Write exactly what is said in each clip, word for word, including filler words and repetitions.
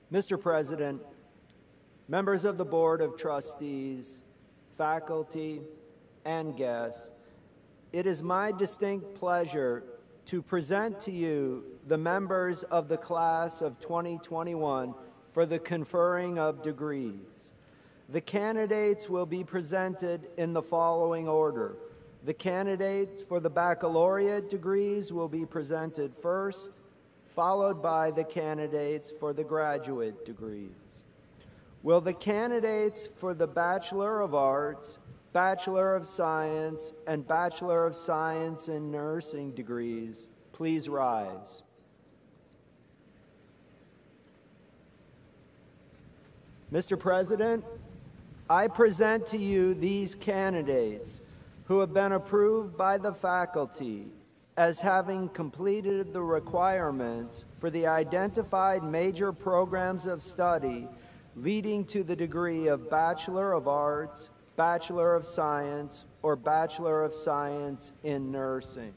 Mister President, members of the Board of Trustees, faculty, and guests, it is my distinct pleasure to present to you the members of the class of twenty twenty-one for the conferring of degrees. The candidates will be presented in the following order. The candidates for the baccalaureate degrees will be presented first, followed by the candidates for the graduate degrees. Will the candidates for the Bachelor of Arts, Bachelor of Science, and Bachelor of Science in Nursing degrees please rise? Mister President, I present to you these candidates who have been approved by the faculty as having completed the requirements for the identified major programs of study leading to the degree of Bachelor of Arts, Bachelor of Science, or Bachelor of Science in Nursing.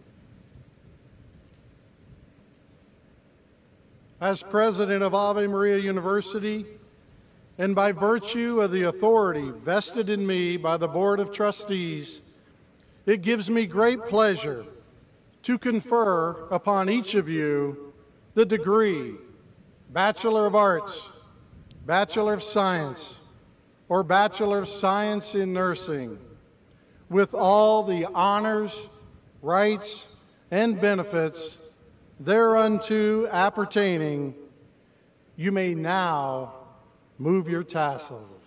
As president of Ave Maria University, and by virtue of the authority vested in me by the Board of Trustees, it gives me great pleasure to confer upon each of you the degree Bachelor of Arts, Bachelor of Science, or Bachelor of Science in Nursing, with all the honors, rights, and benefits thereunto appertaining. You may now move your tassels.